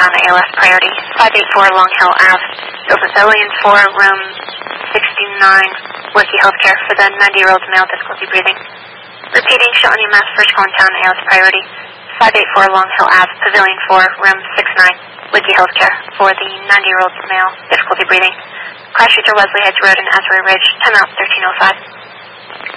Town ALS priority. 584 Long Hill Ave. Bill Pavilion 4, room 69, Wiki Healthcare for the 90-year-old male, difficulty breathing. Repeating, Shawnee Mass, First Calling Town ALS priority. 584 Long Hill Ave, Pavilion 4, room 69, Wiki Healthcare for the 90-year-old male, difficulty breathing. Crash Victor Wesley Heights Road and Asbury Ridge, timeout 1305.